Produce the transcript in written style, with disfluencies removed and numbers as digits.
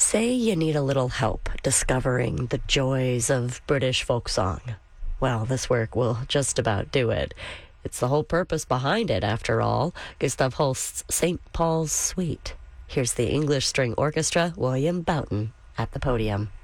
Say you need a little help discovering the joys of British folk song. Well, this work will just about do it. It's the whole purpose behind it, after all. Gustav Holst's St. Paul's Suite. Here's the English String Orchestra, William Boughton, at the podium.